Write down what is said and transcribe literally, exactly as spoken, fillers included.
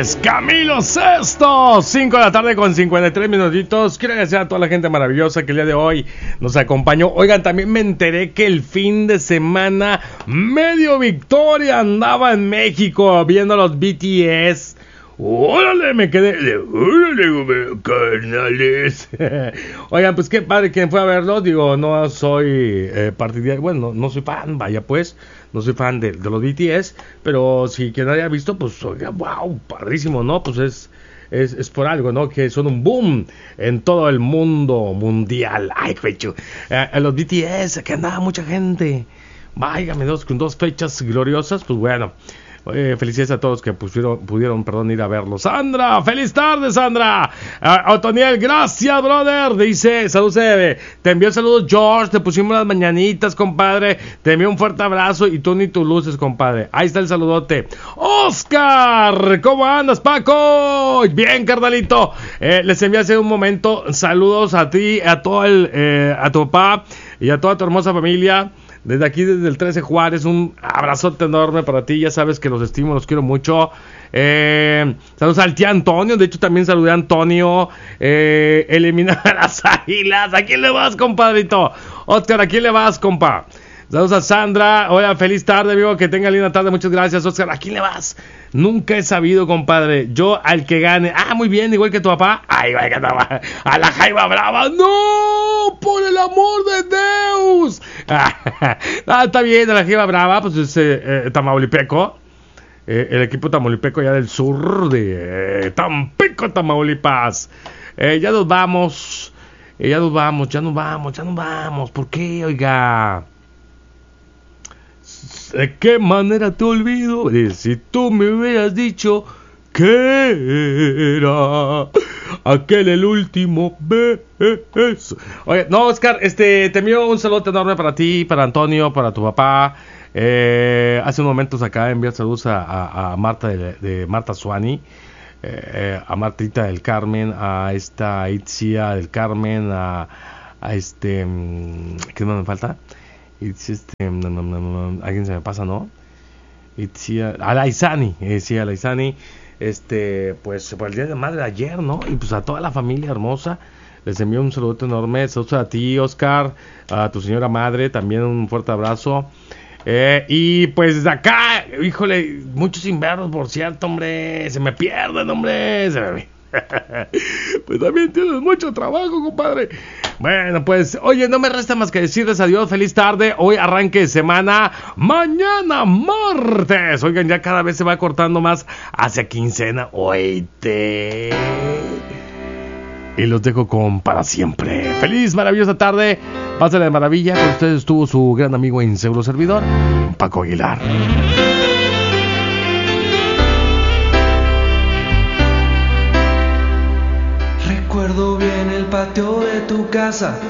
es Camilo Sesto. cinco de la tarde con cincuenta y tres minutitos. Quiero agradecer a toda la gente maravillosa que el día de hoy nos acompañó. Oigan, también me enteré que el fin de semana Medio Victoria andaba en México viendo a los B T S. ¡Órale! Me quedé... ¡Órale, carnales! Oigan, pues qué padre quien fue a verlo. Digo, no soy eh, partidario... Bueno, no, no soy fan, vaya pues. No soy fan de, de los B T S. Pero si quien haya visto, pues, oiga, wow, padrísimo, ¿no? Pues es... Es, es por algo, ¿no? Que son un boom en todo el mundo mundial. ¡Ay, pecho! Eh, los B T S, que andaba mucha gente. Váyame, dos, con dos fechas gloriosas, pues bueno... Eh, felicidades a todos que pusieron, pudieron perdón, ir a verlo. Sandra, feliz tarde, Sandra. uh, Otoniel, gracias, brother. Dice, salud, se debe. Te envió saludos, George. Te pusimos las mañanitas, compadre. Te envió un fuerte abrazo y tú ni tus luces, compadre. Ahí está el saludote. Oscar, ¿cómo andas, Paco? Bien, carnalito. eh, Les envié hace un momento saludos a ti, a todo el, eh, a tu papá y a toda tu hermosa familia. Desde aquí, desde el trece Juárez, un abrazote enorme para ti. Ya sabes que los estimo, los quiero mucho. Eh, saludos al tío Antonio. De hecho, también saludé a Antonio. Eh, eliminar a las águilas. ¿A quién le vas, compadrito? Oscar, ¿a quién le vas, compa? Saludos a Sandra. Hola, feliz tarde, amigo. Que tenga linda tarde. Muchas gracias, Oscar. ¿A quién le vas? Nunca he sabido, compadre. Yo al que gane. Ah, muy bien, igual que tu papá. Ay, vaya, a la Jaiba Brava. ¡No! ¡Por el amor de Deus! Ah, está bien, a la Jaiba Brava. Pues es eh, eh, Tamaulipeco. Eh, el equipo Tamaulipeco ya del sur de eh, Tampico, Tamaulipas. Eh, ya nos vamos. Eh, ya nos vamos, ya nos vamos, ya nos vamos. ¿Por qué, oiga? ¿De qué manera te olvido? Si tú me hubieras dicho que era aquel el último beso. Oye, no, Oscar, este, te envío un saludo enorme para ti, para Antonio, para tu papá. Eh, hace unos momentos acá envié saludos a, a, a Marta de, de Marta Suani, eh, a Martita del Carmen, a esta Itzia del Carmen, a, a este, ¿qué más me falta? It's este, no, no, no, no, alguien se me pasa, ¿no? It's, uh, a la Isani, eh, sí, a la Isani, este, pues por el día de madre de ayer, ¿no? Y pues a toda la familia hermosa, les envío un saludo enorme, saludos a ti, Oscar, a tu señora madre, también un fuerte abrazo, eh, y pues desde acá, híjole, muchos inviernos, por cierto, hombre, se me pierden, hombre, se me... Pues también tienes mucho trabajo, compadre. Bueno, pues, oye, no me resta más que decirles adiós, feliz tarde. Hoy arranque de semana, mañana martes. Oigan, ya cada vez se va cortando más hacia quincena. Oíte. Y los dejo con para siempre. Feliz, maravillosa tarde. Pásenla de maravilla. Con ustedes estuvo su gran amigo e inseguro servidor, Paco Aguilar. Recuerdo bien el patio de tu casa,